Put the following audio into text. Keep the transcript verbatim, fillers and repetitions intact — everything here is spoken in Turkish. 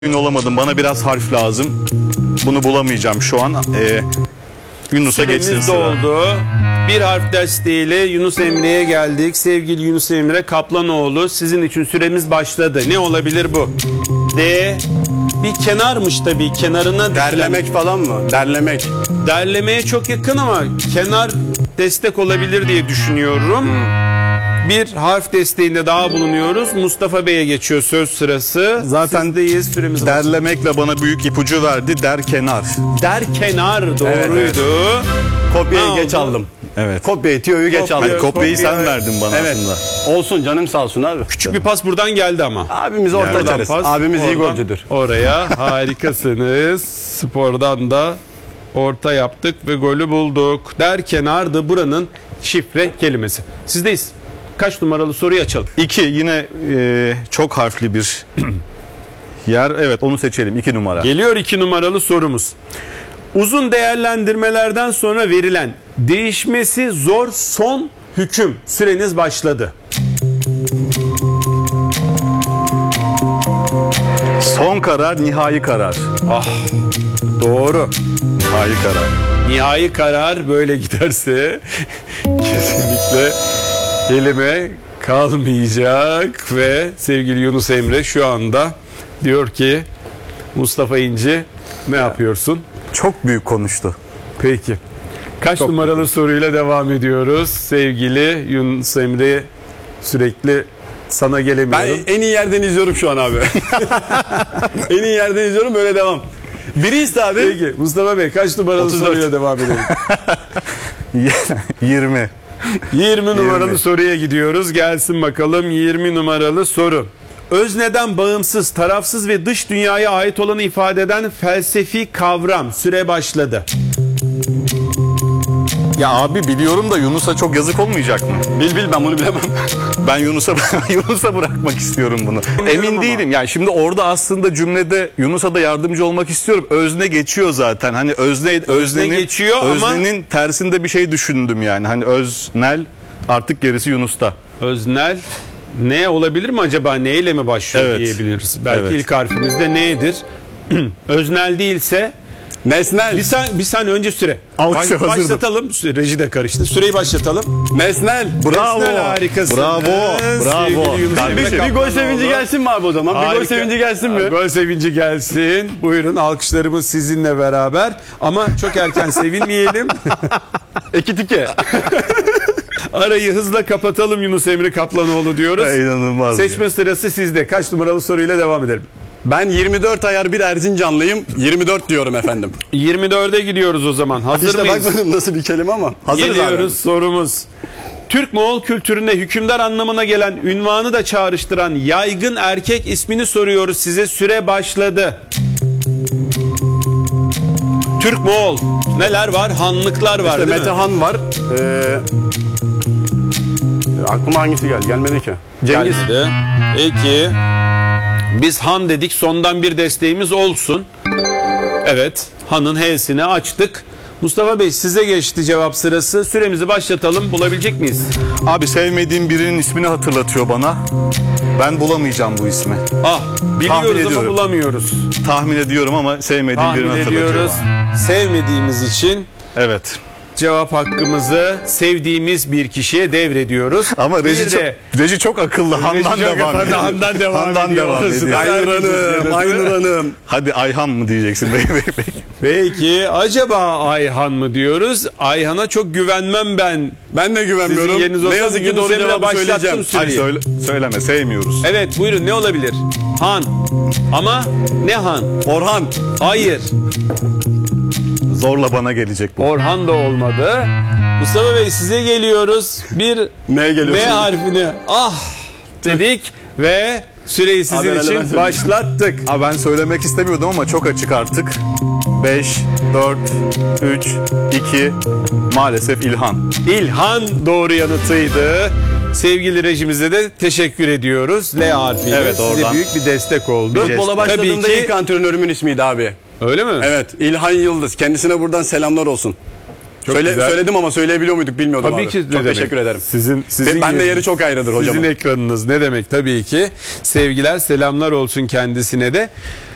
Emin olamadım. Bana biraz harf lazım. Bunu bulamayacağım şu an. Ee, Yunus'a geçsin Süremiz sıra. doldu. Bir harf desteğiyle Yunus Emre'ye geldik. Sevgili Yunus Emre Kaplanoğlu, sizin için süremiz başladı. Ne olabilir bu? D. Bir kenarmış tabii. Kenarına Derlemek falan mı? Derlemek. derlemeye çok yakın ama kenar destek olabilir diye düşünüyorum. Bir harf desteğinde daha bulunuyoruz. Mustafa Bey'e geçiyor söz sırası. Zaten Sizdeyiz, süremiz başladı. derlemekle bana büyük ipucu verdi. Der kenar. Der kenar doğruydu. Evet, Kopyayı Ne geç oldu? aldım. Evet. Kopyayı, tiyoyu geç Kopya- aldım. Hani kopyayı kopya- sen verdin bana Evet. aslında. Olsun canım sağ olsun abi. Küçük bir pas buradan geldi ama. Abimiz orta Yani açarız. Pas, Abimiz iyi oradan golcüdür. Oraya harikasınız. Spordan da orta yaptık ve golü bulduk. Der kenardı buranın şifre kelimesi. Sizdeyiz. Kaç numaralı soruyu açalım? İki yine e, çok harfli bir yer. Evet, onu seçelim. İki numara. Geliyor iki numaralı sorumuz. Uzun değerlendirmelerden sonra verilen değişmesi zor son hüküm. Süreniz başladı. Son karar, nihai karar. Ah, doğru. Nihai karar. Nihai karar böyle giderse kesinlikle elime kalmayacak ve sevgili Yunus Emre şu anda diyor ki Mustafa İnci ne yapıyorsun? Çok büyük konuştu. Peki. Kaç Çok numaralı soruyla devam ediyoruz? Sevgili Yunus Emre, sürekli sana Ben gelemiyorum. en iyi yerden izliyorum şu an abi. En iyi yerden izliyorum, böyle devam. Biriyiz abi. Peki Mustafa Bey kaç numaralı otuz dört. soruyla devam edelim? Yirmi. yirmi numaralı yirmi. soruya gidiyoruz. Gelsin bakalım yirmi numaralı soru. Özneden bağımsız, tarafsız ve dış dünyaya ait olanı ifade eden felsefi kavram. Süre başladı. Ya abi biliyorum da Yunus'a çok yazık olmayacak mı? Bil bil, ben bunu bilemem. Ben Yunus'a Yunus'a bırakmak istiyorum bunu. Emin ama. değilim. Yani şimdi orada aslında cümlede Yunus'a da yardımcı olmak istiyorum. Özne geçiyor zaten. Hani özne öznenin geçiyor ama- öznenin tersinde bir şey düşündüm yani. Hani öznel, artık gerisi Yunus'ta. Öznel ne olabilir mi acaba? Neyle mi başlıyor Evet. diyebiliriz. Belki Evet. ilk harfimizde nedir? Öznel değilse Nesnel. bir sen bir saniye önce süre. Alkış Baş- hazırdım. başlatalım. Süre- Reji de karıştı. Süreyi başlatalım. Nesnel. Bravo. Nesnel harikasın. Bravo. Bravo. Sevgili Yunus Kardeşim, Emre Bir gol Kaplanoğlu. sevinci gelsin mi abi o zaman? Bir gol Harika. sevinci gelsin mi? Gol sevinci gelsin. Buyurun, alkışlarımız sizinle beraber. Ama çok erken sevinmeyelim. İki tike. Arayı hızla kapatalım Yunus Emre Kaplanoğlu diyoruz. Ya, inanılmaz. Seçme sırası sizde. Kaç numaralı soruyla devam edelim? Ben yirmi dört ayar bir Erzincanlıyım. yirmi dört diyorum efendim. yirmi dörde gidiyoruz o zaman. Hazır İşte mıyız? bakmadım nasıl bir kelime ama. Hazırız Geliyoruz abi. sorumuz. Türk-Moğol kültüründe hükümdar anlamına gelen ünvanı da çağrıştıran yaygın erkek ismini soruyoruz size. Süre başladı. Türk-Moğol. Neler var? Hanlıklar var İşte değil mi? Metehan var. Ee, aklıma hangisi geldi? Gelmedi ki. Cengiz. Geldi. Peki. Biz Han dedik. Sondan bir desteğimiz olsun. Evet. Han'ın H'sini açtık. Mustafa Bey size geçti cevap sırası. Süremizi başlatalım. Bulabilecek miyiz? Abi sevmediğim birinin ismini hatırlatıyor bana. Ben bulamayacağım bu ismi. Ah, Tahmin biliyoruz ama ediyorum. bulamıyoruz. Tahmin ediyorum ama sevmediğim birini Tahmin hatırlatıyor ediyoruz. bana. Sevmediğimiz için Evet. cevap hakkımızı sevdiğimiz bir kişiye devrediyoruz. Ama Bir Reji çok, de- Reji çok akıllı. Handan çok devam akıllı, ediyor. Handan devam Handan ediyor. devam ediyor. Aynur Hanım. Aynur Hanım. Hadi Ayhan mı diyeceksin? Bey, bey, bey. Peki acaba Ayhan mı diyoruz? Ayhan'a çok güvenmem ben. Ben de güvenmiyorum. Sizin yeriniz olsa Ne yazık ki Yunus doğru Emre cevabı başlattım söyleyeceğim. süreyi. Hadi söyle, söyleme, sevmiyoruz. Evet buyurun, ne olabilir? Han. Ama ne Han? Orhan. Hayır. Zorla bana gelecek bu. Orhan da olmadı. Mustafa Bey size geliyoruz. Bir M geliyor. M harfini ah dedik ve süreyi sizin Abi, herhalde ben için söyleyeyim. başlattık. Aa, ben söylemek istemiyordum ama çok açık artık. beş, dört, üç, iki, maalesef İlhan. İlhan doğru yanıtıydı. Sevgili rejimize de teşekkür ediyoruz. L harfiyle Evet, size oradan. büyük bir destek oldu. Futbola Tabii başladığımda ki, ilk antrenörümün ismiydi abi. öyle mi? Evet. İlhan Yıldız. Kendisine buradan selamlar olsun. Çok Söyle, güzel. söyledim ama söyleyebiliyor muyduk bilmiyordum Tabii abi. ki. ne Çok demek. teşekkür ederim. Sizin, sizin Ben de yeri- yeri çok ayrıdır hocam. Sizin ekranınız ne demek tabii ki. Sevgiler, selamlar olsun kendisine de.